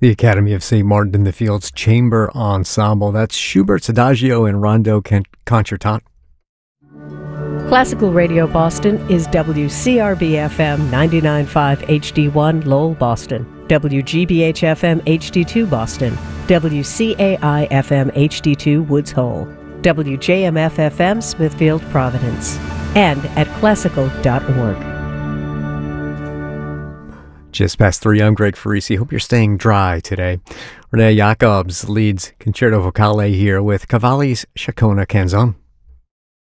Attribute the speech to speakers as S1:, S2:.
S1: The Academy of St. Martin in the Fields Chamber Ensemble. That's Schubert's Adagio and Rondo Concertante.
S2: Classical Radio Boston is WCRB-FM 99.5 HD1 Lowell, Boston, WGBH-FM HD2 Boston, WCAI-FM HD2 Woods Hole, WJMF-FM Smithfield, Providence, and at classical.org.
S1: Just past 3, I'm Greg Farisi. Hope you're staying dry today. Renee Jacobs leads Concerto Vocale here with Cavalli's Chacona Canzone.